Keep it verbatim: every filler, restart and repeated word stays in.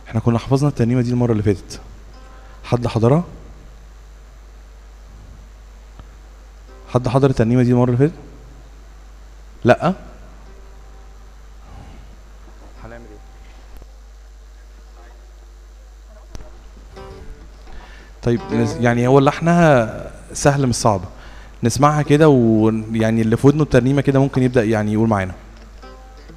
احنا كنا حفظنا الترنيمه دي المره اللي فاتت. حد حضرها؟ حد حضر الترنيمه دي المره اللي فاتت؟ لا. هنعمل ايه؟ طيب يعني هو لحنها سهل مش صعب، نسمعها كده ويعني اللي في ودنه الترنيمه كده ممكن يبدا يعني يقول معانا.